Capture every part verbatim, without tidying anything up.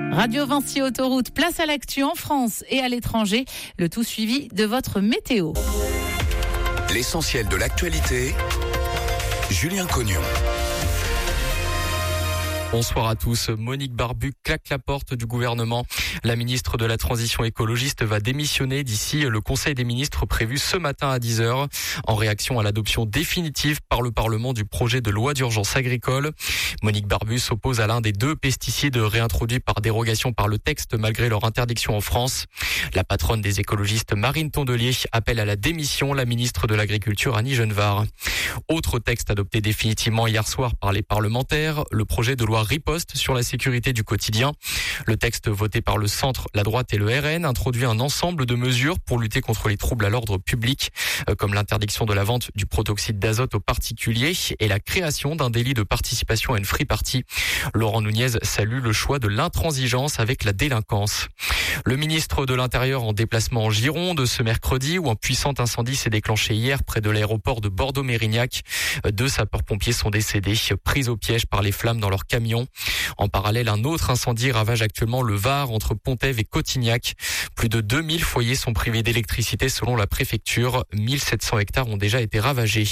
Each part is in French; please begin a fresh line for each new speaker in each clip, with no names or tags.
Radio Vinci Autoroute, place à l'actu en France et à l'étranger. Le tout suivi de votre météo.
L'essentiel de l'actualité, Julien Cognon.
Bonsoir à tous. Monique Barbu claque la porte du gouvernement. La ministre de la Transition écologiste va démissionner d'ici le Conseil des ministres prévu ce matin à dix heures en réaction à l'adoption définitive par le Parlement du projet de loi d'urgence agricole. Monique Barbu s'oppose à l'un des deux pesticides réintroduits par dérogation par le texte malgré leur interdiction en France. La patronne des écologistes Marine Tondelier appelle à la démission la ministre de l'Agriculture Annie Genevard. Autre texte adopté définitivement hier soir par les parlementaires, le projet de loi riposte sur la sécurité du quotidien. Le texte voté par le centre, la droite et le R N introduit un ensemble de mesures pour lutter contre les troubles à l'ordre public, comme l'interdiction de la vente du protoxyde d'azote aux particuliers et la création d'un délit de participation à une free party. Laurent Nunez salue le choix de l'intransigeance avec la délinquance. Le ministre de l'Intérieur en déplacement en Gironde ce mercredi où un puissant incendie s'est déclenché hier près de l'aéroport de Bordeaux-Mérignac. Deux sapeurs-pompiers sont décédés, pris au piège par les flammes dans leur camion. En parallèle, un autre incendie ravage actuellement le Var entre Pontève et Cotignac. Plus de deux mille foyers sont privés d'électricité selon la préfecture. mille sept cents hectares ont déjà été ravagés.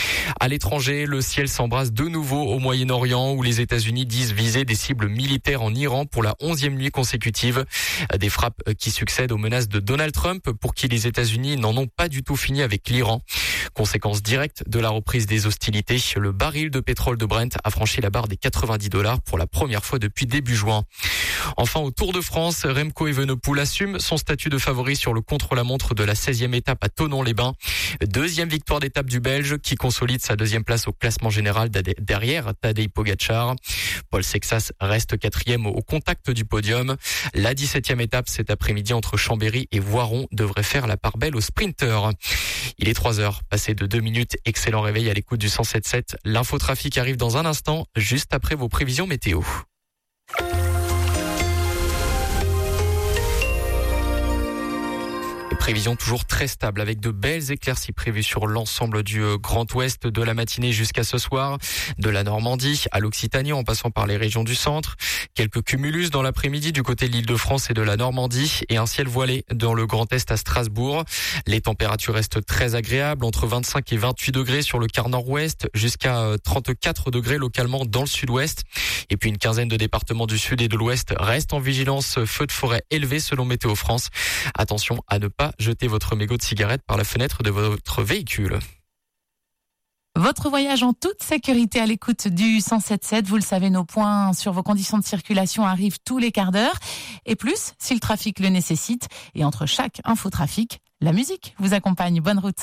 À l'étranger, le ciel s'embrase de nouveau au Moyen-Orient où les États-Unis disent viser des cibles militaires en Iran pour la onzième nuit consécutive. Des frappes qui succèdent aux menaces de Donald Trump pour qui les États-Unis n'en ont pas du tout fini avec l'Iran. Conséquence directe de la reprise des hostilités, le baril de pétrole de Brent a franchi la barre des quatre-vingt-dix dollars pour la première fois depuis début juin. Enfin, au Tour de France, Remco Evenepoel assume son statut de favori sur le contre-la-montre de la seizième étape à Thonon-les-Bains. Deuxième victoire d'étape du Belge qui consolide sa deuxième place au classement général derrière Tadej Pogačar. Paul Sexas reste quatrième au contact du podium. La dix-septième étape cet après-midi entre Chambéry et Voiron devrait faire la part belle aux sprinteurs. Il est trois heures, passé de deux minutes. Excellent réveil à l'écoute du cent sept virgule sept. L'infotrafic arrive dans un instant, juste après vos prévisions météo. Prévision toujours très stable avec de belles éclaircies prévues sur l'ensemble du Grand Ouest de la matinée jusqu'à ce soir, de la Normandie à l'Occitanie en passant par les régions du centre. Quelques cumulus dans l'après-midi du côté de l'Île-de-France et de la Normandie et un ciel voilé dans le Grand Est à Strasbourg. Les températures restent très agréables entre vingt-cinq et vingt-huit degrés sur le quart nord-ouest jusqu'à trente-quatre degrés localement dans le sud-ouest. Et puis une quinzaine de départements du sud et de l'ouest restent en vigilance feu de forêt élevé selon Météo France. Attention à ne pas jeter votre mégot de cigarette par la fenêtre de votre véhicule.
Votre voyage en toute sécurité à l'écoute du cent sept virgule sept. Vous le savez, nos points sur vos conditions de circulation arrivent tous les quarts d'heure. Et plus, si le trafic le nécessite. Et entre chaque infotrafic, la musique vous accompagne. Bonne route.